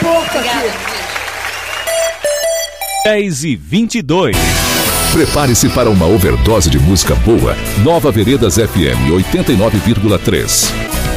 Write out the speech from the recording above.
louca aqui. 10h22. Prepare-se para uma overdose de música boa. Nova Veredas FM 89,3.